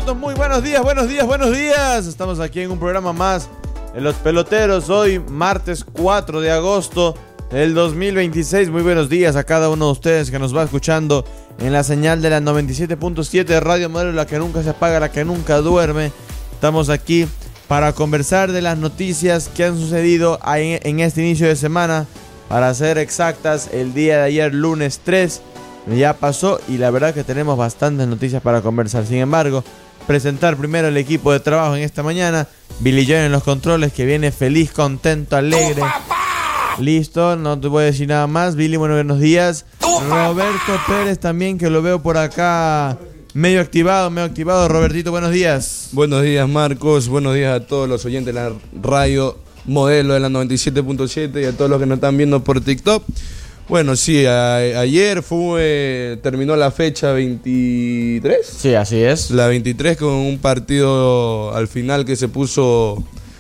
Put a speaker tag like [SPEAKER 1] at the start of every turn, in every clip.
[SPEAKER 1] Catuto, muy buenos días, buenos días, buenos días. Estamos aquí en un programa más de Los Peloteros. Hoy, martes 4 de agosto del 2026. Muy buenos días a cada uno de ustedes que nos va escuchando en la señal de la 97.7 de Radio Modelo, la que nunca se apaga, la que nunca duerme. Estamos aquí para conversar de las noticias que han sucedido en este inicio de semana. Para ser exactas, el día de ayer, lunes 3, ya pasó y la verdad que tenemos bastantes noticias para conversar. Sin embargo, presentar primero el equipo de trabajo en esta mañana. Billy John en los controles, que viene feliz, contento, alegre. Listo, no te voy a decir nada más. Billy, buenos días. Roberto Pérez también, que lo veo por acá medio activado. Robertito, buenos días.
[SPEAKER 2] Buenos días, Marcos. Buenos días a todos los oyentes de la radio Modelo de la 97.7 y a todos los que nos están viendo por TikTok. Bueno, sí, ayer terminó la fecha 23.
[SPEAKER 1] Sí, así es.
[SPEAKER 2] La 23 con un partido al final que se puso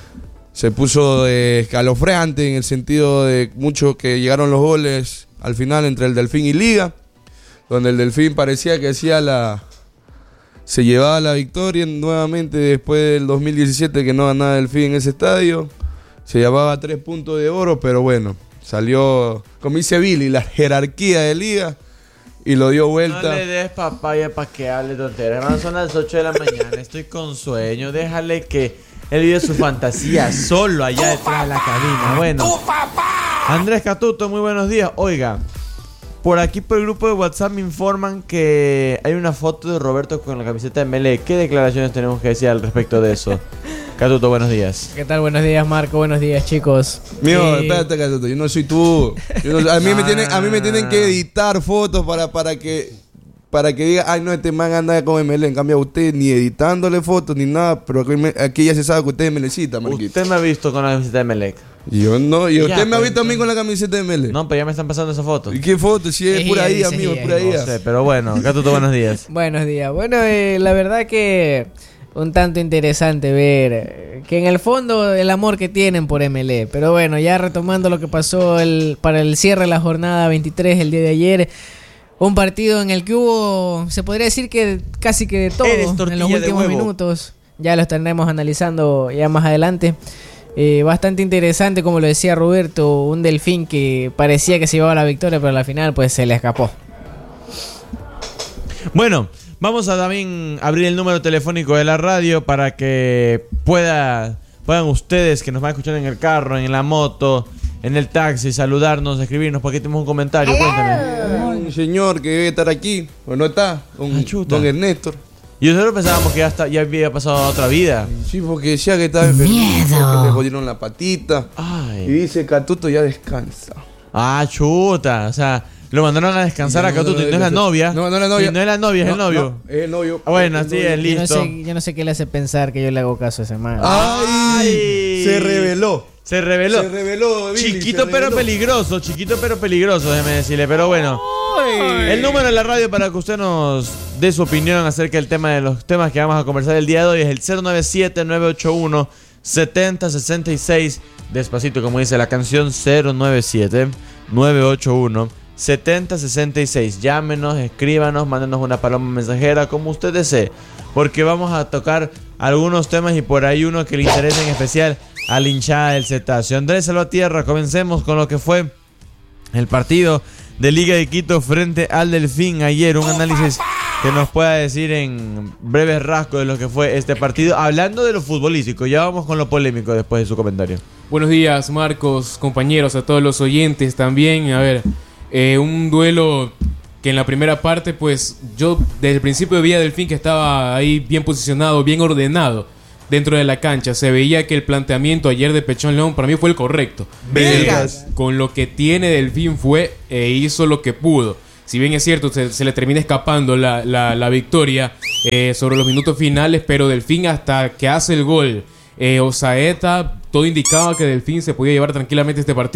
[SPEAKER 2] escalofriante en el sentido de mucho que llegaron los goles al final entre el Delfín y Liga, donde el Delfín parecía que se llevaba la victoria nuevamente después del 2017 que no ganaba Delfín en ese estadio. Se llevaba 3 puntos de oro, pero bueno, salió, como dice Billy, la jerarquía de Liga y lo dio vuelta.
[SPEAKER 1] No le des papaya para que hable tonterías. Hermano, son las 8 de la mañana, estoy con sueño. Déjale que él vive su fantasía solo allá detrás de la cabina. Bueno, Andrés Catuto, muy buenos días. Oiga, por aquí por el grupo de WhatsApp me informan que hay una foto de Roberto con la camiseta de Melec. ¿Qué declaraciones tenemos que decir al respecto de eso? Catuto, buenos días.
[SPEAKER 3] ¿Qué tal? Buenos días, Marco. Buenos días, chicos.
[SPEAKER 2] Mío, espérate, Catuto, yo no soy tú. A mí me tienen que editar fotos para que diga, ay, no, este man anda con ML. En cambio, a usted ni editándole fotos ni nada, pero aquí ya se sabe que usted es melecita, Marquito.
[SPEAKER 1] Usted me ha visto con la camiseta de Melec.
[SPEAKER 2] Yo no, y
[SPEAKER 1] Ya,
[SPEAKER 2] usted me ha
[SPEAKER 1] pues,
[SPEAKER 2] visto a mí con la camiseta de ML.
[SPEAKER 1] No, pero ya me están pasando esa foto.
[SPEAKER 2] ¿Y qué foto? Si es pura
[SPEAKER 3] Ella
[SPEAKER 2] IA,
[SPEAKER 3] dice
[SPEAKER 2] amigo, es pura
[SPEAKER 3] ella.
[SPEAKER 2] IA.
[SPEAKER 1] No sé, pero bueno, Catuto, buenos días.
[SPEAKER 3] Buenos días. Bueno, la verdad que un tanto interesante ver que en el fondo el amor que tienen por MLE. Pero bueno, ya retomando lo que pasó para el cierre de la jornada 23 el día de ayer. Un partido en el que hubo, se podría decir que casi que de todo en los últimos minutos. Ya lo estaremos analizando ya más adelante. Bastante interesante, como lo decía Roberto, un Delfín que parecía que se llevaba la victoria, pero al final pues se le escapó.
[SPEAKER 1] Bueno, vamos a también abrir el número telefónico de la radio para que puedan ustedes que nos van a escuchar en el carro, en la moto, en el taxi, saludarnos, escribirnos, porque tenemos un comentario. Cuéntame.
[SPEAKER 2] Un señor que debe estar aquí, o no está, don Ernesto.
[SPEAKER 1] Y nosotros pensábamos que ya había pasado a otra vida.
[SPEAKER 2] Sí, porque decía que estaba enfermo, que le jodieron la patita.
[SPEAKER 1] Ay.
[SPEAKER 2] Y dice, Catuto ya descansa.
[SPEAKER 1] Ah, chuta. O sea, lo mandaron a descansar a Catuto y no es la novia.
[SPEAKER 2] No es la novia.
[SPEAKER 1] Y no es la novia, es el novio.
[SPEAKER 2] No, es el novio.
[SPEAKER 1] Ah, bueno, así es,
[SPEAKER 3] Yo no
[SPEAKER 1] listo.
[SPEAKER 3] yo no sé qué le hace pensar que yo le hago caso a ese man.
[SPEAKER 2] ¡Ay! Se reveló.
[SPEAKER 1] Se reveló,
[SPEAKER 2] Billy,
[SPEAKER 1] chiquito pero peligroso, déjeme decirle. Pero bueno, el número de la radio para que usted nos dé su opinión acerca del tema de los temas que vamos a conversar el día de hoy es el 097-981-7066. Despacito, como dice la canción, 097-981-7066. Llámenos, escríbanos, mándenos una paloma mensajera, como usted desee, porque vamos a tocar algunos temas y por ahí uno que le interesa en especial a la hinchada del Cetáceo. Andrés Salvatierra, comencemos con lo que fue el partido de Liga de Quito frente al Delfín ayer. Un análisis que nos pueda decir en breves rasgos de lo que fue este partido, hablando de lo futbolístico. Ya vamos con lo polémico después de su comentario.
[SPEAKER 4] Buenos días, Marcos, compañeros, a todos los oyentes también. A ver, un duelo que en la primera parte, pues yo desde el principio veía a Delfín que estaba ahí bien posicionado, bien ordenado dentro de la cancha. Se veía que el planteamiento ayer de Pechón León para mí fue el correcto. Con lo que tiene Delfín fue hizo lo que pudo. Si bien es cierto, se le termina escapando la victoria sobre los minutos finales, pero Delfín hasta que hace el gol Osaeta, todo indicaba que Delfín se podía llevar tranquilamente este partido.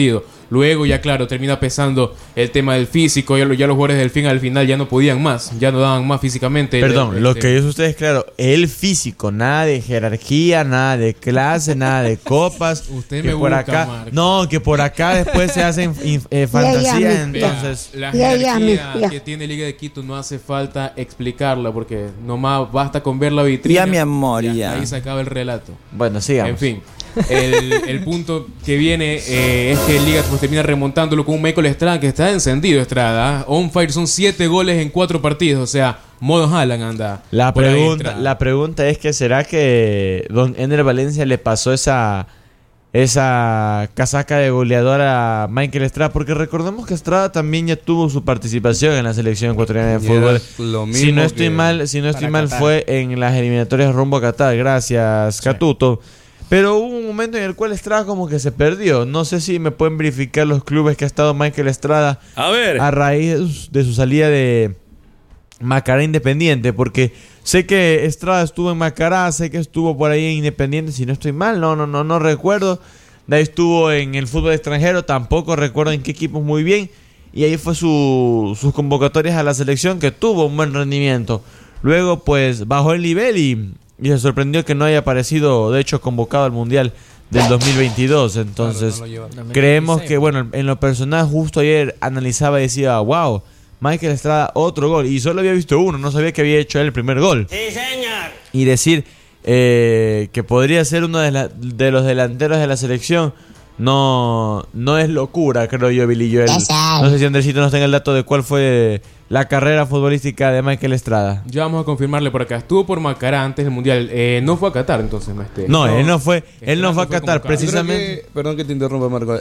[SPEAKER 4] Luego ya claro, termina pesando el tema del físico, ya los jugadores del Delfín al final ya no podían más, ya no daban más físicamente.
[SPEAKER 1] Perdón, lo que dice usted es claro, el físico, nada de jerarquía, nada de clase, nada de copas.
[SPEAKER 4] Usted
[SPEAKER 1] que
[SPEAKER 4] me
[SPEAKER 1] por
[SPEAKER 4] busca,
[SPEAKER 1] acá,
[SPEAKER 4] Marco.
[SPEAKER 1] no, que por acá después se hacen fantasías, entonces...
[SPEAKER 4] La
[SPEAKER 5] Ya,
[SPEAKER 4] jerarquía que tiene Liga de Quito no hace falta explicarla porque nomás basta con ver la vitrina.
[SPEAKER 6] Ya, mi amor,
[SPEAKER 4] y
[SPEAKER 6] ya.
[SPEAKER 4] ahí se acaba el relato.
[SPEAKER 1] Bueno, sigamos.
[SPEAKER 4] En fin, el punto que viene es que Liga pues, termina remontándolo con un Michael Estrada que está encendido. Estrada, on fire, son 7 goles en 4 partidos, o sea, modo Haaland anda.
[SPEAKER 1] La
[SPEAKER 4] por ahí,
[SPEAKER 1] pregunta,
[SPEAKER 4] Estrada.
[SPEAKER 1] la pregunta es que ¿será que don Ener Valencia le pasó esa casaca de goleador a Michael Estrada? Porque recordemos que Estrada también ya tuvo su participación en la selección ecuatoriana de
[SPEAKER 2] Y
[SPEAKER 1] fútbol.
[SPEAKER 2] era lo
[SPEAKER 1] Si
[SPEAKER 2] mismo
[SPEAKER 1] no estoy
[SPEAKER 2] que-
[SPEAKER 1] mal,
[SPEAKER 3] Qatar.
[SPEAKER 1] fue en las eliminatorias rumbo a Qatar. Gracias, Catuto. Pero hubo un momento en el cual Estrada como que se perdió. No sé si me pueden verificar los clubes que ha estado Michael Estrada
[SPEAKER 6] A ver.
[SPEAKER 1] a raíz de su salida de Macará Independiente, porque sé que Estrada estuvo en Macará, sé que estuvo por ahí en Independiente, si no estoy mal, no recuerdo. De ahí estuvo en el fútbol extranjero, tampoco recuerdo en qué equipos muy bien. Y ahí fue sus convocatorias a la selección, que tuvo un buen rendimiento. Luego pues bajó el nivel y se sorprendió que no haya aparecido, de hecho, convocado al Mundial del 2022. Entonces,
[SPEAKER 2] Claro, no lo lleva.
[SPEAKER 1] creemos que, bueno, en lo personal, justo ayer analizaba y decía, wow, Michael Estrada, otro gol. Y solo había visto uno, no sabía que había hecho él el primer gol.
[SPEAKER 5] Sí, señor.
[SPEAKER 1] Y decir que podría ser uno de los delanteros de la selección, no es locura, creo yo, Billy Joel. No sé si Andresito nos tenga el dato de cuál fue la carrera futbolística de Michael Estrada.
[SPEAKER 4] Ya vamos a confirmarle por acá. Estuvo por Macará antes del Mundial. No fue a Qatar entonces, no esté.
[SPEAKER 1] No, él no fue a
[SPEAKER 4] Estrada fue
[SPEAKER 1] Qatar,
[SPEAKER 4] convocado.
[SPEAKER 1] precisamente.
[SPEAKER 2] Perdón que te interrumpa, Marco.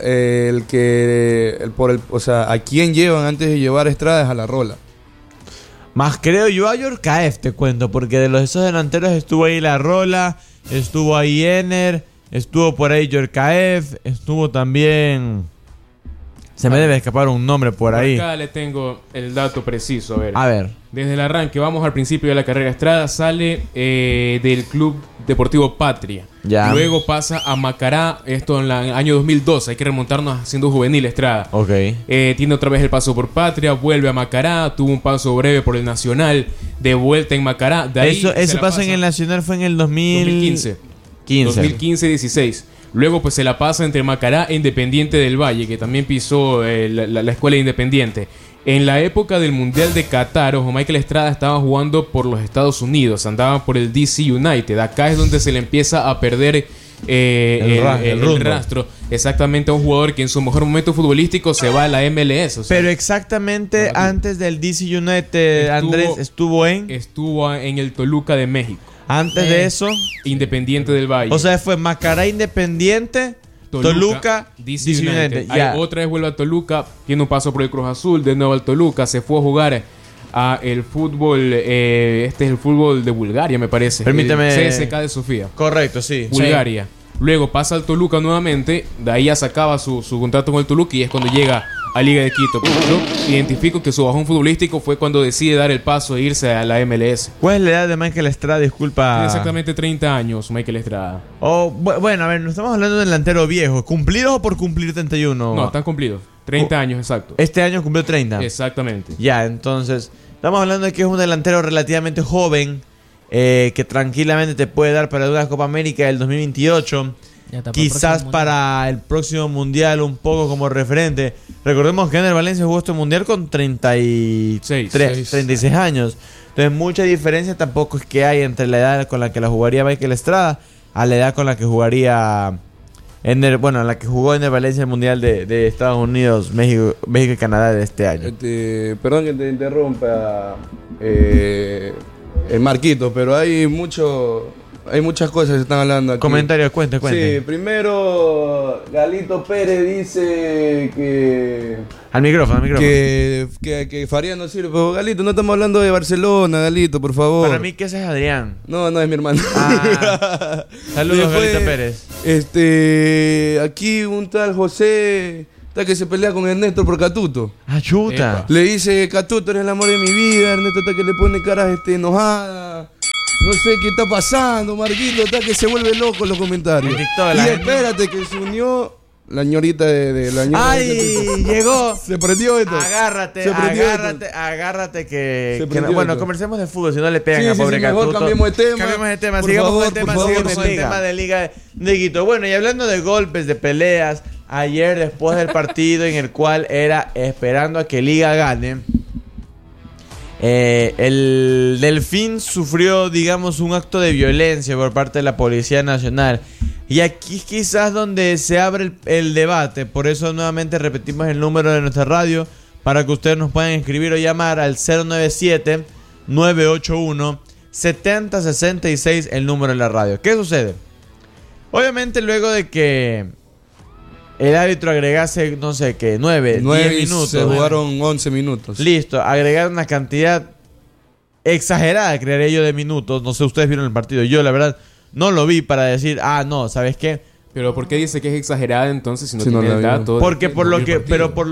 [SPEAKER 2] O sea, ¿a quién llevan antes de llevar a Estrada es a la Rola?
[SPEAKER 1] Más creo yo a Yorkaev, te cuento, porque de esos delanteros estuvo ahí La Rola, estuvo ahí Ener, estuvo por ahí Yorkaev, estuvo también... Se me debe escapar un nombre por ahí.
[SPEAKER 4] Acá le tengo el dato preciso, a ver.
[SPEAKER 1] A ver.
[SPEAKER 4] Desde el arranque, vamos al principio de la carrera. Estrada sale del Club Deportivo Patria.
[SPEAKER 1] Ya.
[SPEAKER 4] Luego pasa a Macará, esto en el año 2012. Hay que remontarnos siendo juvenil Estrada.
[SPEAKER 1] Ok.
[SPEAKER 4] Tiene otra vez el paso por Patria, vuelve a Macará, tuvo un paso breve por el Nacional, de vuelta en Macará. De ahí
[SPEAKER 1] Ese
[SPEAKER 4] se la
[SPEAKER 1] paso
[SPEAKER 4] pasa
[SPEAKER 1] en el Nacional fue en el
[SPEAKER 4] 2015. 2015-16. Luego pues se la pasa entre Macará e Independiente del Valle, que también pisó la escuela de Independiente. En la época del Mundial de Qatar, ojo, Michael Estrada estaba jugando por los Estados Unidos, andaba por el DC United. Acá es donde se le empieza a perder el
[SPEAKER 1] rumbo.
[SPEAKER 4] rastro. Exactamente, a un jugador que en su mejor momento futbolístico se va a la MLS. O sea,
[SPEAKER 1] Pero exactamente antes del DC United, Andrés estuvo en
[SPEAKER 4] el Toluca de México,
[SPEAKER 1] antes de eso,
[SPEAKER 4] Independiente del Valle.
[SPEAKER 1] o sea, fue Macará Independiente, Toluca,
[SPEAKER 4] DC
[SPEAKER 1] DC
[SPEAKER 4] United.
[SPEAKER 1] United.
[SPEAKER 4] Ahí
[SPEAKER 1] Ya.
[SPEAKER 4] otra vez vuelve a Toluca, tiene un paso por el Cruz Azul, de nuevo al Toluca, se fue a jugar a el fútbol, este es el fútbol de Bulgaria, me parece.
[SPEAKER 1] Permíteme.
[SPEAKER 4] El CSKA de Sofía,
[SPEAKER 1] Correcto, sí.
[SPEAKER 4] Bulgaria. Luego pasa al Toluca nuevamente, de ahí ya se acaba su contrato con el Toluca y es cuando llega a Liga de Quito. Pero yo identifico que su bajón futbolístico fue cuando decide dar el paso e irse a la MLS.
[SPEAKER 1] ¿Cuál es la edad de Michael Estrada? Disculpa.
[SPEAKER 4] Tiene exactamente 30 años, Michael Estrada.
[SPEAKER 1] Bueno, a ver, no estamos hablando de un delantero viejo. ¿Cumplidos o por cumplir 31?
[SPEAKER 4] No, están cumplidos. 30 años, exacto.
[SPEAKER 1] Este año cumplió 30.
[SPEAKER 4] Exactamente.
[SPEAKER 1] Ya, entonces, estamos hablando de que es un delantero relativamente joven, que tranquilamente te puede dar para una Copa América del 2028.
[SPEAKER 3] Ya está,
[SPEAKER 1] Quizás para el próximo mundial un poco como referente. Recordemos que Ener Valencia jugó este mundial con 36 años. Entonces mucha diferencia tampoco es que hay entre la edad con la que la jugaría Michael Estrada a la edad con la que jugaría la que jugó Ener Valencia en el mundial de Estados Unidos, México y Canadá de este año.
[SPEAKER 2] Perdón que te interrumpa, Marquito, pero hay muchas cosas que se están hablando aquí.
[SPEAKER 1] Comentario, cuente.
[SPEAKER 2] Sí, primero Galito Pérez dice que
[SPEAKER 1] Al micrófono.
[SPEAKER 2] que Faría no sirve. Pero Galito, no estamos hablando de Barcelona, Galito, por favor.
[SPEAKER 1] Para mí que ese es Adrián.
[SPEAKER 2] No, es mi hermano.
[SPEAKER 1] Saludos,
[SPEAKER 2] Después,
[SPEAKER 1] Galito Pérez.
[SPEAKER 2] Aquí un tal José está que se pelea con Ernesto por Catuto.
[SPEAKER 1] Ah, chuta.
[SPEAKER 4] Epa.
[SPEAKER 2] Le dice, Catuto, eres el amor de mi vida. Ernesto está que le pone caras enojada. No sé qué está pasando, Marquito, está que se vuelve loco en los comentarios.
[SPEAKER 1] En TikTok,
[SPEAKER 2] Y
[SPEAKER 1] la gente-
[SPEAKER 2] espérate que se unió la ñorita de la ñorita.
[SPEAKER 1] ¡Ay! Llegó.
[SPEAKER 2] Se prendió esto.
[SPEAKER 1] Agárrate,
[SPEAKER 2] Se prendió
[SPEAKER 1] agárrate que
[SPEAKER 2] Se prendió
[SPEAKER 1] bueno,
[SPEAKER 2] esto.
[SPEAKER 1] conversemos de fútbol, si no le pegan
[SPEAKER 2] Sí,
[SPEAKER 1] a
[SPEAKER 2] sí,
[SPEAKER 1] pobre
[SPEAKER 2] sí, mejor
[SPEAKER 1] Catuto.
[SPEAKER 2] cambiemos de tema.
[SPEAKER 1] Cambiemos de tema,
[SPEAKER 2] Por
[SPEAKER 1] sigamos
[SPEAKER 2] favor,
[SPEAKER 1] con el tema,
[SPEAKER 2] por favor,
[SPEAKER 1] sigamos con el
[SPEAKER 2] siga.
[SPEAKER 1] tema de Liga de Quito. Bueno, y hablando de golpes, de peleas, ayer después del partido en el cual era esperando a que Liga gane, el Delfín sufrió, digamos, un acto de violencia por parte de la Policía Nacional. Y aquí quizás donde se abre el debate. Por eso nuevamente repetimos el número de nuestra radio para que ustedes nos puedan escribir o llamar al 097-981-7066, el número de la radio. ¿Qué sucede? Obviamente luego de que el árbitro agregase, no sé qué, 10 minutos.
[SPEAKER 2] Se jugaron 11 minutos.
[SPEAKER 1] Listo, agregar una cantidad exagerada, creeré yo, de minutos. No sé, ustedes vieron el partido. Yo, la verdad, no lo vi para decir, no, ¿sabes qué?
[SPEAKER 4] Pero ¿por qué dice que es exagerada entonces si no
[SPEAKER 2] Si no
[SPEAKER 4] tiene
[SPEAKER 2] la
[SPEAKER 4] el
[SPEAKER 2] vio.
[SPEAKER 4] dato?
[SPEAKER 1] Porque por lo que,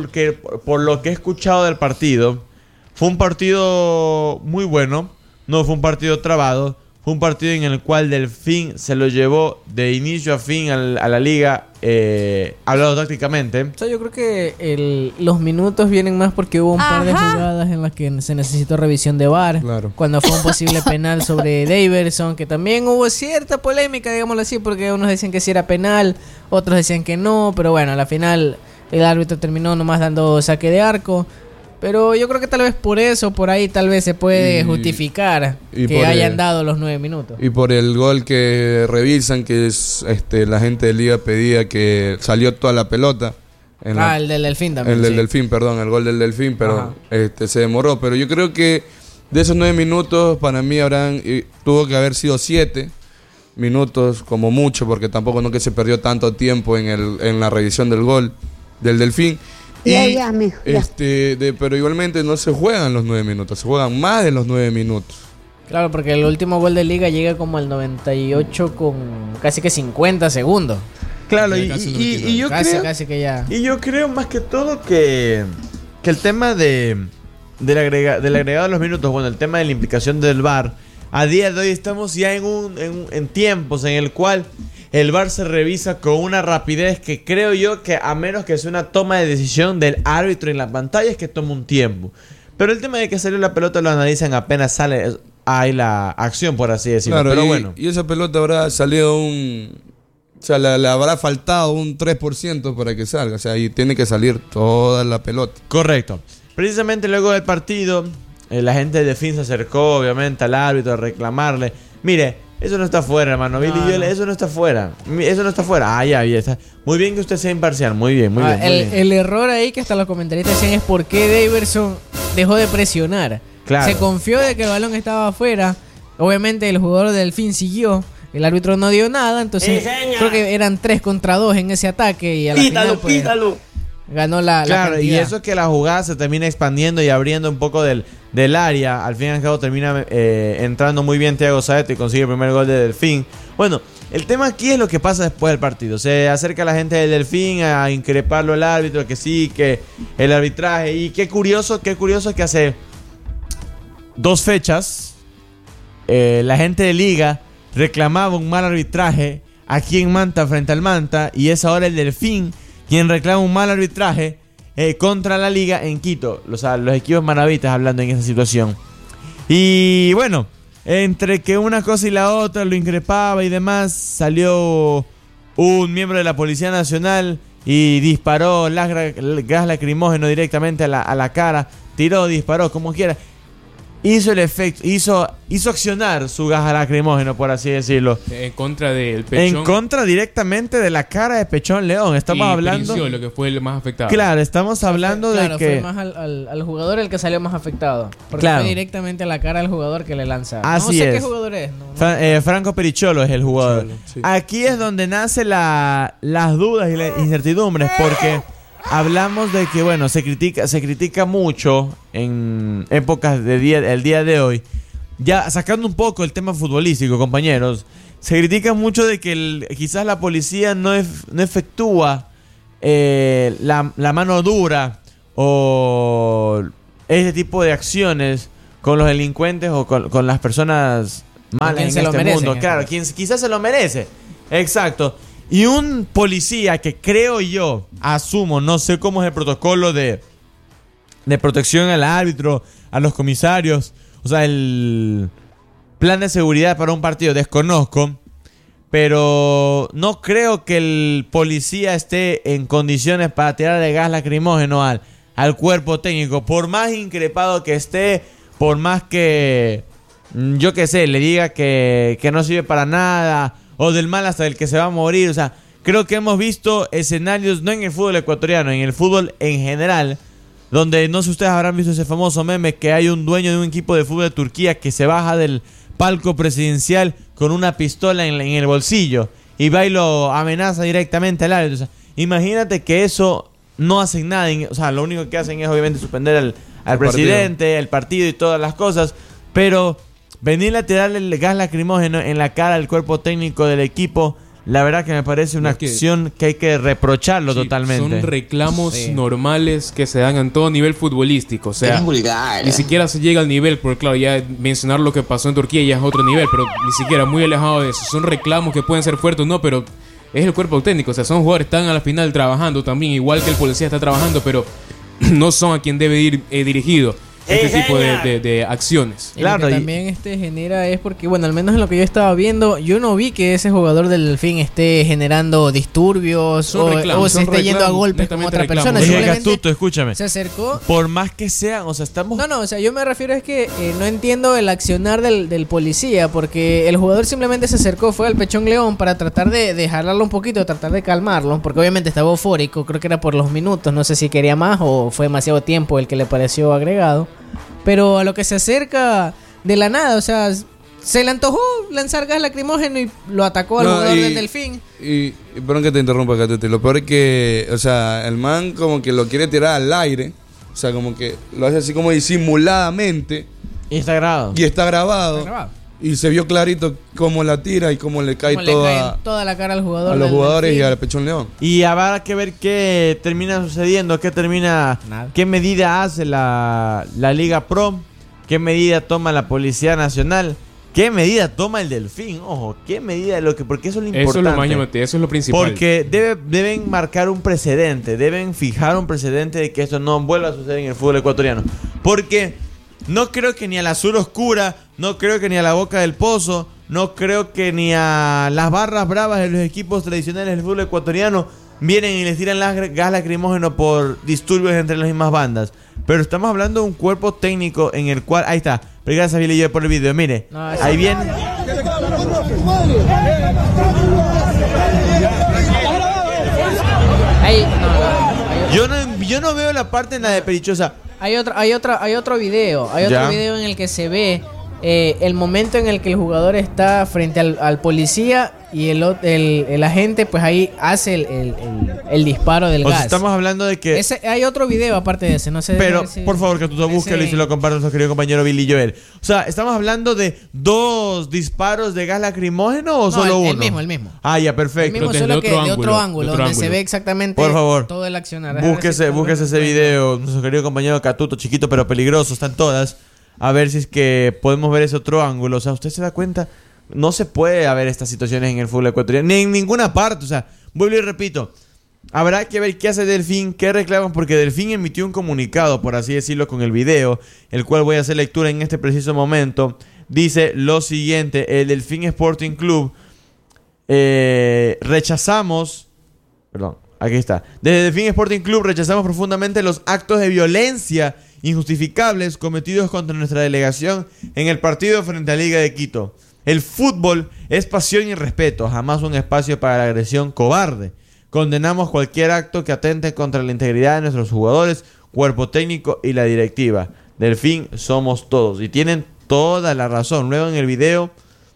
[SPEAKER 1] por lo que he escuchado del partido, fue un partido muy bueno. No fue un partido trabado. Fue un partido en el cual Delfín se lo llevó de inicio a fin a la liga, hablado tácticamente.
[SPEAKER 3] O sea, yo creo que los minutos vienen más porque hubo un par de jugadas en las que se necesitó revisión de VAR.
[SPEAKER 2] Claro.
[SPEAKER 3] Cuando fue un posible penal sobre Daverson, que también hubo cierta polémica, digámoslo así, porque unos decían que sí era penal, otros decían que no, pero bueno, a la final el árbitro terminó nomás dando saque de arco. Pero yo creo que tal vez por eso, por ahí tal vez se puede justificar
[SPEAKER 2] y
[SPEAKER 3] que
[SPEAKER 2] por
[SPEAKER 3] hayan
[SPEAKER 2] el-
[SPEAKER 3] dado los 9 minutos.
[SPEAKER 2] Y por el gol que revisan, que es la gente de Liga pedía que salió toda la pelota.
[SPEAKER 3] El del Delfín también.
[SPEAKER 2] El del
[SPEAKER 3] sí.
[SPEAKER 2] Delfín, perdón, el gol del Delfín, pero
[SPEAKER 3] Ajá.
[SPEAKER 2] se demoró. Pero yo creo que de esos 9 minutos, para mí tuvo que haber sido 7 minutos como mucho, porque tampoco no que se perdió tanto tiempo en la revisión del gol del Delfín.
[SPEAKER 5] Ya, mijo, ya.
[SPEAKER 2] Pero igualmente no se juegan los 9 minutos, se juegan más de los 9 minutos.
[SPEAKER 3] Claro, porque el último gol de Liga llega como al 98 con casi que 50 segundos.
[SPEAKER 1] Claro,
[SPEAKER 4] Ya casi no entiendo.
[SPEAKER 1] y yo creo...
[SPEAKER 3] Casi que ya.
[SPEAKER 1] Y yo creo más que todo que el tema del agregado de los minutos, bueno, el tema de la implicación del VAR, a día de hoy estamos ya en tiempos en el cual el VAR se revisa con una rapidez que creo yo que a menos que sea una toma de decisión del árbitro en la pantalla es que toma un tiempo. Pero el tema de que salió la pelota lo analizan apenas sale ahí la acción, por así decirlo.
[SPEAKER 2] Claro,
[SPEAKER 1] pero
[SPEAKER 2] y,
[SPEAKER 1] bueno.
[SPEAKER 2] y esa pelota habrá salido o sea, le habrá faltado un 3% para que salga. O sea, ahí tiene que salir toda la pelota.
[SPEAKER 1] Correcto. Precisamente luego del partido, la gente de Delfín se acercó, obviamente, al árbitro a reclamarle. Mire, eso no está fuera, hermano. Billy Joel, eso no está fuera. Eso no está fuera. Ya está. Muy bien que usted sea imparcial. Muy bien, muy bien. Muy bien.
[SPEAKER 3] El error ahí que hasta los comentaristas decían es por qué Daverson dejó de presionar.
[SPEAKER 1] Claro.
[SPEAKER 3] Se confió de que el balón estaba afuera. Obviamente el jugador del Delfín siguió. El árbitro no dio nada. Entonces creo que eran 3 contra 2 en ese ataque. Y a la final, pues, ganó la
[SPEAKER 1] Claro, y
[SPEAKER 3] cantidad.
[SPEAKER 1] eso es que la jugada se termina expandiendo y abriendo un poco del área. Al fin y al cabo termina entrando muy bien Thiago Saeto y consigue el primer gol de Delfín. Bueno, el tema aquí es lo que pasa después del partido. Se acerca la gente del Delfín a increparlo al árbitro, que sí, que el arbitraje. Y qué curioso que hace 2 fechas la gente de Liga reclamaba un mal arbitraje aquí en Manta frente al Manta, y es ahora el Delfín quien reclama un mal arbitraje contra la Liga en Quito. O sea, los equipos manavitas hablando en esa situación. Y bueno, entre que una cosa y la otra lo increpaba y demás, salió un miembro de la Policía Nacional y disparó gas lacrimógeno directamente a la cara. Tiró, disparó, como quiera. Hizo el efecto, hizo accionar su gas lacrimógeno, por así decirlo.
[SPEAKER 4] En contra del Pechón.
[SPEAKER 1] En contra directamente de la cara de Pechón León. Estamos
[SPEAKER 4] y
[SPEAKER 1] hablando.
[SPEAKER 4] Perincio, lo que fue el más afectado.
[SPEAKER 1] Claro, estamos hablando
[SPEAKER 3] Claro,
[SPEAKER 1] de que.
[SPEAKER 3] fue más al jugador el que salió más afectado. Porque
[SPEAKER 1] Claro.
[SPEAKER 3] fue directamente a la cara del jugador que le lanza.
[SPEAKER 1] Así
[SPEAKER 3] no sé qué
[SPEAKER 1] es.
[SPEAKER 3] jugador es. No.
[SPEAKER 1] Franco Pericholo es el jugador.
[SPEAKER 2] Cholo, sí.
[SPEAKER 1] Aquí es donde nacen las dudas y las incertidumbres, porque hablamos de que, bueno, se critica mucho en épocas el día de hoy. Ya sacando un poco el tema futbolístico, compañeros, se critica mucho de que quizás la policía no efectúa la mano dura o ese tipo de acciones con los delincuentes o con las personas malas
[SPEAKER 3] quien
[SPEAKER 1] en
[SPEAKER 3] se lo
[SPEAKER 1] este
[SPEAKER 3] merece,
[SPEAKER 1] mundo.
[SPEAKER 3] en este
[SPEAKER 1] Claro,
[SPEAKER 3] caso.
[SPEAKER 1] quien quizás se lo merece. Exacto. Y un policía que creo yo, asumo, no sé cómo es el protocolo de protección al árbitro, a los comisarios, o sea, el plan de seguridad para un partido, desconozco, pero no creo que el policía esté en condiciones para tirarle gas lacrimógeno al cuerpo técnico, por más increpado que esté, por más que, yo qué sé, le diga que no sirve para nada, o del mal hasta el que se va a morir. O sea, creo que hemos visto escenarios, no en el fútbol ecuatoriano, en el fútbol en general, donde no sé si ustedes habrán visto ese famoso meme que hay un dueño de un equipo de fútbol de Turquía que se baja del palco presidencial con una pistola en el bolsillo y va y lo amenaza directamente al árbitro. O sea, imagínate que eso no hacen nada, o sea, lo único que hacen es obviamente suspender al presidente, el partido y todas las cosas, pero venir a tirarle el gas lacrimógeno en la cara al cuerpo técnico del equipo, la verdad que me parece una acción que hay que reprocharlo totalmente.
[SPEAKER 4] Son reclamos normales que se dan en todo nivel futbolístico. O sea, ni siquiera se llega al nivel, porque claro, ya mencionar lo que pasó en Turquía ya es otro nivel, pero ni siquiera muy alejado de eso. Son reclamos que pueden ser fuertes, no, pero es el cuerpo técnico. O sea, son jugadores que están a la final trabajando también, igual que el policía está trabajando, pero no son a quien debe ir dirigido este tipo de acciones.
[SPEAKER 3] Claro, lo que también genera es porque, bueno, al menos en lo que yo estaba viendo, yo no vi que ese jugador del Delfín esté generando disturbios o se esté yendo a golpes con otra persona.
[SPEAKER 1] Simplemente escúchame.
[SPEAKER 3] Se acercó.
[SPEAKER 1] Por más que sean, o sea, estamos...
[SPEAKER 3] No, o sea, yo me refiero es que no entiendo el accionar del policía, porque el jugador simplemente se acercó, fue al Pechón León para tratar de jalarlo un poquito, tratar de calmarlo, porque obviamente estaba eufórico, creo que era por los minutos, no sé si quería más o fue demasiado tiempo el que le pareció agregado. Pero a lo que se acerca de la nada, o sea, se le antojó lanzar gas lacrimógeno y lo atacó al jugador del Delfín.
[SPEAKER 2] Y perdón que te interrumpa, Catete. Lo peor es que, o sea, el man como que lo quiere tirar al aire. O sea, como que lo hace así como disimuladamente.
[SPEAKER 1] Y está grabado.
[SPEAKER 2] Está grabado. Y se vio clarito cómo la tira y cómo le cae
[SPEAKER 3] toda la cara al jugador.
[SPEAKER 2] A los jugadores y al Pechón León.
[SPEAKER 1] Y habrá que ver qué termina sucediendo, qué medida hace la Liga Pro, qué medida toma la Policía Nacional, qué medida toma el Delfín. Ojo, qué medida, porque eso es lo importante.
[SPEAKER 4] Eso es lo principal.
[SPEAKER 1] Porque deben marcar un precedente, deben fijar un precedente de que esto no vuelva a suceder en el fútbol ecuatoriano. Porque no creo que ni a la Sur Oscura, no creo que ni a la Boca del Pozo, no creo que ni a las barras bravas de los equipos tradicionales del fútbol ecuatoriano vienen y les tiran gas lacrimógeno por disturbios entre las mismas bandas. Pero estamos hablando de un cuerpo técnico en el cual... Ahí está. Pero gracias, Billy Joel, por el video. Mire, ahí viene... Yo no veo la parte en la de Perichosa.
[SPEAKER 3] Hay otro video en el que se ve el momento en el que el jugador está frente al policía y el agente pues ahí hace el disparo del gas.
[SPEAKER 1] Estamos hablando de que...
[SPEAKER 3] hay otro video aparte de ese, no sé.
[SPEAKER 1] Pero, por favor, que tú lo búsquelo y se lo compartas a nuestro querido compañero Billy Joel. O sea, ¿estamos hablando de 2 disparos de gas lacrimógeno o solo uno?
[SPEAKER 3] El mismo.
[SPEAKER 1] Ah, ya, perfecto.
[SPEAKER 3] El mismo, solo que de otro ángulo, donde se ve exactamente
[SPEAKER 1] por favor,
[SPEAKER 3] todo el accionar.
[SPEAKER 1] Búsquese ese video, nuestro querido compañero Catuto, chiquito pero peligroso, están todas. A ver si es que podemos ver ese otro ángulo. O sea, usted se da cuenta, no se puede haber estas situaciones en el fútbol ecuatoriano, ni en ninguna parte. O sea, vuelvo y repito, habrá que ver qué hace Delfín, qué reclaman, porque Delfín emitió un comunicado, por así decirlo, con el video, el cual voy a hacer lectura en este preciso momento. Dice lo siguiente: el Delfín Sporting Club aquí está. Desde Delfín Sporting Club rechazamos profundamente los actos de violencia injustificables cometidos contra nuestra delegación en el partido frente a Liga de Quito. El fútbol es pasión y respeto, jamás un espacio para la agresión cobarde. Condenamos cualquier acto que atente contra la integridad de nuestros jugadores, cuerpo técnico y la directiva. Delfín somos todos. Y tienen toda la razón. Luego en el video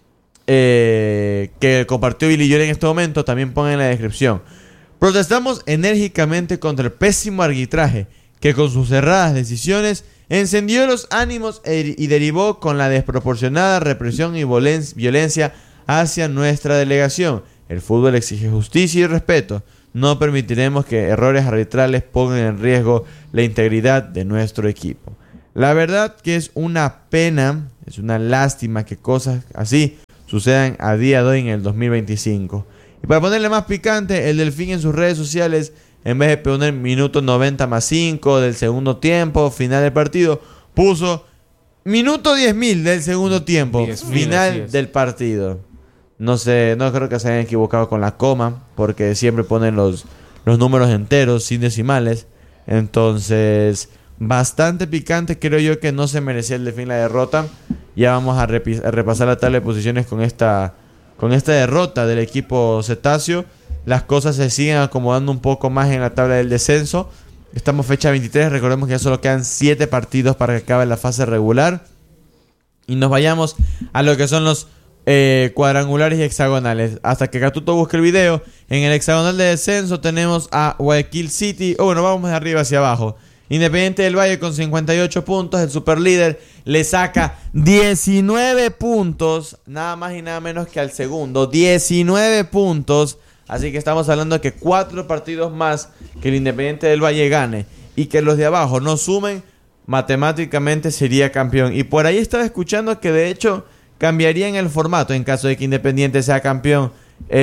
[SPEAKER 1] que compartió Billy Joel en este momento, también pongan en la descripción. Protestamos enérgicamente contra el pésimo arbitraje que con sus cerradas decisiones encendió los ánimos y derivó con la desproporcionada represión y violencia hacia nuestra delegación. El fútbol exige justicia y respeto. No permitiremos que errores arbitrales pongan en riesgo la integridad de nuestro equipo. La verdad que es una pena, es una lástima que cosas así sucedan a día de hoy en el 2025. Y para ponerle más picante, el Delfín en sus redes sociales, en vez de poner minuto 90 más 5 del segundo tiempo, final del partido, puso minuto 10.000 del segundo tiempo,
[SPEAKER 4] 10.000,
[SPEAKER 1] final del partido. No sé, no creo que se hayan equivocado con la coma, porque siempre ponen los números enteros, sin decimales. Entonces, bastante picante, creo yo que no se merecía el Delfín la derrota. Ya vamos a repasar la tabla de posiciones con esta derrota del equipo cetáceo. Las cosas se siguen acomodando un poco más en la tabla del descenso. Estamos fecha 23, recordemos que ya solo quedan 7 partidos para que acabe la fase regular. Y nos vayamos a lo que son los cuadrangulares y hexagonales. Hasta que Catuto busque el video, en el hexagonal de descenso tenemos a Guayaquil City. Bueno, vamos de arriba hacia abajo. Independiente del Valle con 58 puntos, el superlíder le saca 19 puntos, nada más y nada menos que al segundo, 19 puntos. Así que estamos hablando de que 4 partidos más que el Independiente del Valle gane y que los de abajo no sumen, matemáticamente sería campeón. Y por ahí estaba escuchando que de hecho cambiarían el formato en caso de que Independiente sea campeón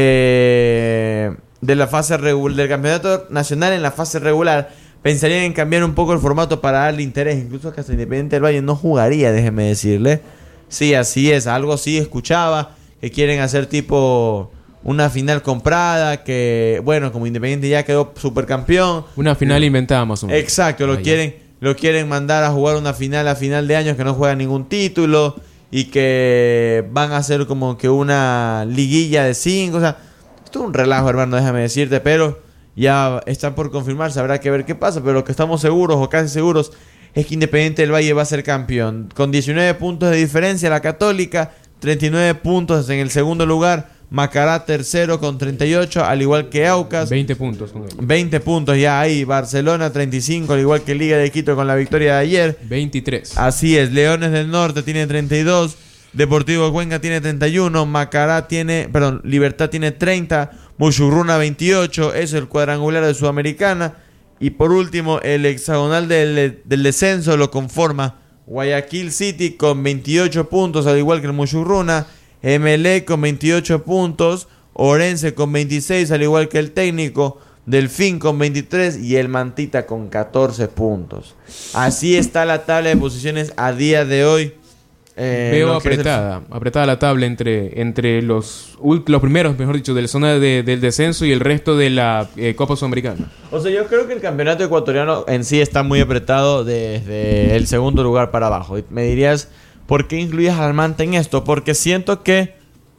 [SPEAKER 1] de la fase regular, del campeonato nacional en la fase regular. Pensarían en cambiar un poco el formato para darle interés. Incluso que hasta Independiente del Valle no jugaría, déjeme decirle. Sí, así es. Algo así escuchaba. Que quieren hacer tipo una final comprada. Que, bueno, como Independiente ya quedó supercampeón.
[SPEAKER 4] Una final inventada más o menos.
[SPEAKER 1] Exacto, lo quieren mandar a jugar una final a final de años que no juega ningún título. Y que van a hacer como que una liguilla de 5. O sea, esto es un relajo, hermano, déjame decirte. Pero ya está por confirmarse, habrá que ver qué pasa, pero lo que estamos seguros o casi seguros es que Independiente del Valle va a ser campeón. Con 19 puntos de diferencia la Católica, 39 puntos en el segundo lugar, Macará tercero con 38, al igual que Aucas.
[SPEAKER 4] 20 puntos con él.
[SPEAKER 1] 20 puntos ya ahí, Barcelona 35, al igual que Liga de Quito con la victoria de ayer.
[SPEAKER 4] 23.
[SPEAKER 1] Así es, Leones del Norte tiene 32, Deportivo Cuenca tiene 31, Libertad tiene 30, Muchurruna 28, es el cuadrangular de Sudamericana. Y por último, el hexagonal del descenso lo conforma Guayaquil City con 28 puntos, al igual que el Muchurruna, MLE con 28 puntos, Orense con 26, al igual que el Técnico, Delfín con 23 y el Mantita con 14 puntos. Así está la tabla de posiciones a día de hoy.
[SPEAKER 4] Veo apretada la tabla entre los primeros, mejor dicho, de la zona del descenso y el resto de la Copa Sudamericana.
[SPEAKER 1] O sea, yo creo que el campeonato ecuatoriano en sí está muy apretado desde el segundo lugar para abajo. Y me dirías, ¿por qué incluyes al Manta en esto? Porque siento que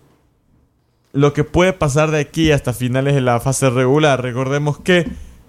[SPEAKER 1] lo que puede pasar de aquí hasta finales de la fase regular, recordemos que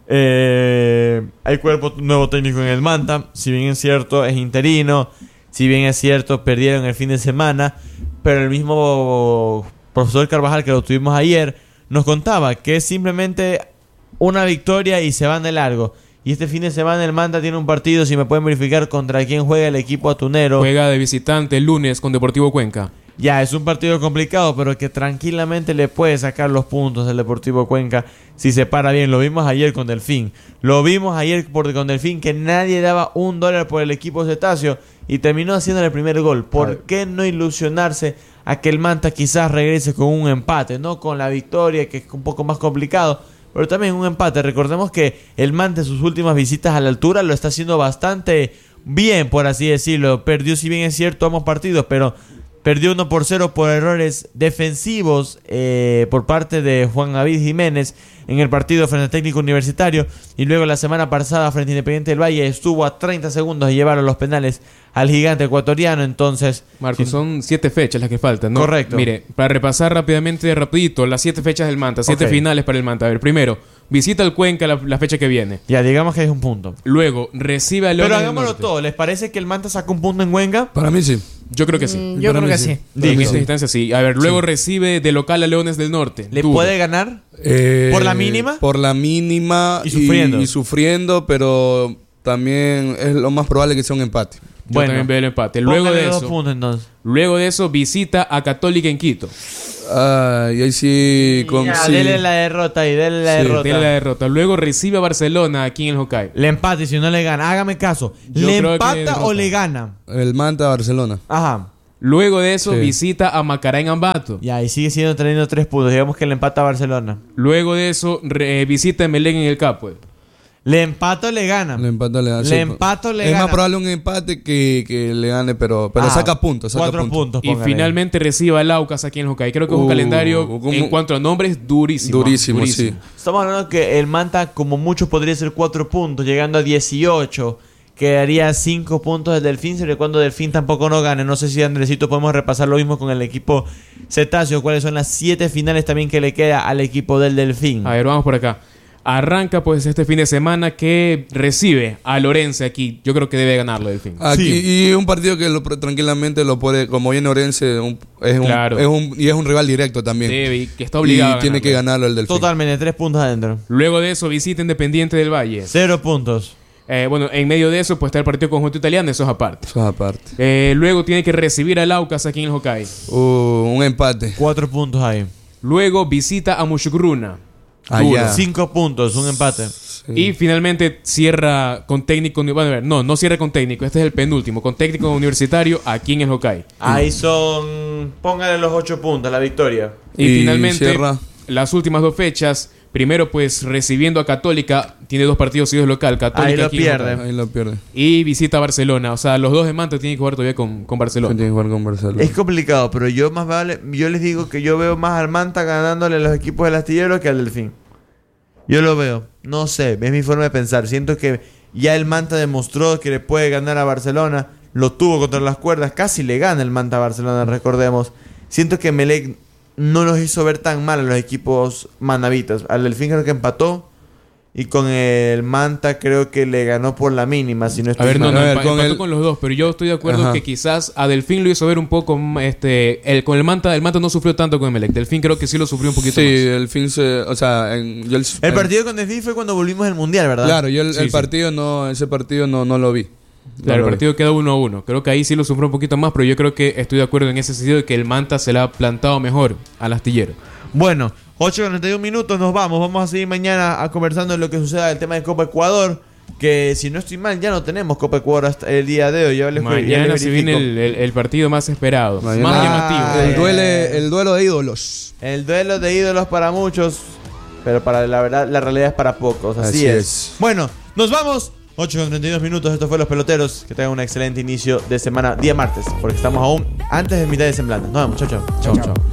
[SPEAKER 1] hay cuerpo nuevo técnico en el Manta, si bien es cierto, es interino. Si bien es cierto, perdieron el fin de semana, pero el mismo profesor Carvajal, que lo tuvimos ayer, nos contaba que es simplemente una victoria y se van de largo. Y este fin de semana el Manta tiene un partido, si me pueden verificar, contra quién juega el equipo atunero.
[SPEAKER 4] Juega de visitante el lunes con Deportivo Cuenca.
[SPEAKER 1] Ya, es un partido complicado, pero que tranquilamente le puede sacar los puntos al Deportivo Cuenca si se para bien. Lo vimos ayer con Delfín. Lo vimos ayer con Delfín, que nadie daba $1 por el equipo cetáceo y terminó haciendo el primer gol. ¿Por qué no ilusionarse a que el Manta quizás regrese con un empate? No con la victoria, que es un poco más complicado, pero también un empate. Recordemos que el Manta en sus últimas visitas a la altura lo está haciendo bastante bien, por así decirlo. Perdió, si bien es cierto, ambos partidos, pero perdió 1-0 por errores defensivos por parte de Juan David Jiménez en el partido frente al Técnico Universitario. Y luego la semana pasada frente a Independiente del Valle estuvo a 30 segundos de llevar a los penales al gigante ecuatoriano. Entonces,
[SPEAKER 4] Marcos, son 7 fechas las que faltan, ¿no?
[SPEAKER 1] Correcto.
[SPEAKER 4] Mire, para repasar rapidito las 7 fechas del Manta, 7 finales para el Manta. A ver, primero, visita al Cuenca la fecha que viene.
[SPEAKER 1] Ya, digamos que es un punto.
[SPEAKER 4] Luego, recibe a Leones
[SPEAKER 1] Pero
[SPEAKER 4] del
[SPEAKER 1] hagámoslo
[SPEAKER 4] Norte.
[SPEAKER 1] todo. ¿Les parece que el Manta saca un punto en Cuenca?
[SPEAKER 2] Para mí sí.
[SPEAKER 4] Yo creo que sí.
[SPEAKER 3] Yo creo que sí.
[SPEAKER 4] En esta instancia sí. A ver, luego recibe de local a Leones del Norte.
[SPEAKER 1] ¿Le
[SPEAKER 4] Duro.
[SPEAKER 1] puede ganar? ¿Por la mínima?
[SPEAKER 2] Por la mínima
[SPEAKER 1] Y sufriendo.
[SPEAKER 2] y sufriendo, pero también es lo más probable que sea un empate.
[SPEAKER 4] Yo también veo el empate. Luego
[SPEAKER 1] Póngale
[SPEAKER 4] de
[SPEAKER 1] 2
[SPEAKER 4] eso,
[SPEAKER 1] puntos, entonces.
[SPEAKER 4] luego de eso visita a Católica en Quito.
[SPEAKER 2] Y ahí sí...
[SPEAKER 1] Ya,
[SPEAKER 2] sí.
[SPEAKER 1] dele la derrota y dele la derrota.
[SPEAKER 4] Tiene la derrota. Luego recibe a Barcelona aquí en el Hokkaido.
[SPEAKER 1] Le empata y si no le gana, hágame caso.
[SPEAKER 4] Yo
[SPEAKER 1] ¿Le
[SPEAKER 4] creo que
[SPEAKER 1] empata
[SPEAKER 4] derrota.
[SPEAKER 1] o le gana?
[SPEAKER 2] El Manta Barcelona.
[SPEAKER 1] Ajá.
[SPEAKER 4] Luego de eso
[SPEAKER 2] Sí.
[SPEAKER 4] visita a Macará en Ambato.
[SPEAKER 1] Y ahí sigue siendo teniendo 3 puntos. Digamos que le empata a Barcelona.
[SPEAKER 4] Luego de eso visita a Emelec en el Capo.
[SPEAKER 1] ¿Le empato o le gana?
[SPEAKER 2] Le empata, le gana.
[SPEAKER 1] Le empato, le
[SPEAKER 2] es
[SPEAKER 1] gana.
[SPEAKER 2] más probable un empate que le gane, pero saca puntos. Saca
[SPEAKER 1] 4 puntos.
[SPEAKER 4] Y
[SPEAKER 1] póngale.
[SPEAKER 4] finalmente reciba al Aucas aquí en el Hokkaido. Creo que es un calendario
[SPEAKER 2] como-
[SPEAKER 4] en cuanto a nombres durísimo.
[SPEAKER 2] Durísimo, sí.
[SPEAKER 1] Estamos hablando que el Manta, como mucho, podría ser 4 puntos, llegando a 18. Quedaría 5 puntos del Delfín, siempre y cuando Delfín tampoco no gane. No sé si, Andresito, podemos repasar lo mismo con el equipo Cetáceo. ¿Cuáles son las 7 finales también que le queda al equipo del Delfín?
[SPEAKER 4] A ver, vamos por acá. Arranca pues este fin de semana que recibe a Lorense aquí. Yo creo que debe ganarlo Delfín.
[SPEAKER 2] Aquí,
[SPEAKER 1] Sí.
[SPEAKER 2] y un partido que tranquilamente lo puede, como viene Orense,
[SPEAKER 4] Claro.
[SPEAKER 2] es un rival directo también.
[SPEAKER 4] Debe y que está obligado.
[SPEAKER 2] Y tiene que ganarlo el Delfín.
[SPEAKER 1] Totalmente, 3 puntos adentro.
[SPEAKER 4] Luego de eso visita Independiente del Valle.
[SPEAKER 1] 0 puntos.
[SPEAKER 4] Bueno, en medio de eso pues está el partido conjunto italiano, eso es aparte.
[SPEAKER 2] Eso es aparte.
[SPEAKER 4] Luego tiene que recibir al Aucas aquí en el Hokkaido.
[SPEAKER 2] Un empate.
[SPEAKER 1] 4 puntos ahí.
[SPEAKER 4] Luego visita a Mushugruna.
[SPEAKER 2] Allá.
[SPEAKER 1] 5 puntos, un empate.
[SPEAKER 2] Sí.
[SPEAKER 4] Y finalmente cierra con técnico. Bueno, a ver, no cierra con técnico. Este es el penúltimo. Con técnico universitario aquí en el Hokkaido.
[SPEAKER 1] Ahí son... Póngale los 8 puntos, la victoria.
[SPEAKER 4] Y
[SPEAKER 2] Y
[SPEAKER 4] finalmente,
[SPEAKER 2] cierra.
[SPEAKER 4] las últimas 2 fechas. Primero, pues recibiendo a Católica. Tiene 2 partidos seguidos local. Católica
[SPEAKER 1] Ahí lo
[SPEAKER 4] aquí en
[SPEAKER 1] pierde.
[SPEAKER 4] Hokkaido.
[SPEAKER 2] Ahí lo pierde.
[SPEAKER 4] Y visita a Barcelona. O sea, los dos de Manta tienen que jugar todavía con Barcelona.
[SPEAKER 2] Tiene que jugar con Barcelona.
[SPEAKER 1] Es complicado, pero yo les digo que yo veo más al Manta ganándole a los equipos del Astillero que al Delfín. Yo lo veo. No sé, es mi forma de pensar. Siento que ya el Manta demostró que le puede ganar a Barcelona. Lo tuvo contra las cuerdas. Casi le gana el Manta a Barcelona, recordemos. Siento que Melec no los hizo ver tan mal a los equipos manavitas. Al Delfín creo que empató. Y con el Manta creo que le ganó por la mínima. Si no
[SPEAKER 4] A
[SPEAKER 1] estoy
[SPEAKER 4] ver,
[SPEAKER 1] mal.
[SPEAKER 4] no,
[SPEAKER 2] A ver,
[SPEAKER 4] empató con los dos, pero yo estoy de acuerdo
[SPEAKER 2] Ajá.
[SPEAKER 4] que quizás a Delfín lo hizo ver un poco, con el Manta no sufrió tanto con Emelec. Delfín creo que sí lo sufrió un poquito
[SPEAKER 2] Sí,
[SPEAKER 4] más.
[SPEAKER 2] el fin se. O sea,
[SPEAKER 1] El partido con Delfín fue cuando volvimos al Mundial, ¿verdad?
[SPEAKER 2] Claro, yo el
[SPEAKER 4] Sí.
[SPEAKER 2] partido no. Ese partido no lo vi.
[SPEAKER 4] Claro,
[SPEAKER 2] No
[SPEAKER 4] el
[SPEAKER 2] lo
[SPEAKER 4] partido quedó 1-1. Creo que ahí sí lo sufrió un poquito más, pero yo creo que estoy de acuerdo en ese sentido de que el Manta se le ha plantado mejor al astillero.
[SPEAKER 1] Bueno, 8:41 minutos, nos vamos. Vamos a seguir mañana conversando de lo que suceda del tema de Copa Ecuador. Que si no estoy mal, ya no tenemos Copa Ecuador hasta el día de hoy. Ya les
[SPEAKER 4] Mañana se
[SPEAKER 1] verifico.
[SPEAKER 4] viene el partido más esperado,
[SPEAKER 2] Mañana-
[SPEAKER 4] más
[SPEAKER 1] Ah,
[SPEAKER 4] llamativo.
[SPEAKER 2] El duelo de ídolos.
[SPEAKER 1] El duelo de ídolos para muchos, pero para la verdad, la realidad es para pocos. Así
[SPEAKER 2] Así
[SPEAKER 1] es.
[SPEAKER 2] es.
[SPEAKER 1] Bueno, nos vamos. 8:32 minutos, esto fue Los Peloteros. Que tengan un excelente inicio de semana, día martes, porque estamos aún antes de mitad de semana. Nos vemos, chao, chao.
[SPEAKER 4] Chao, chao.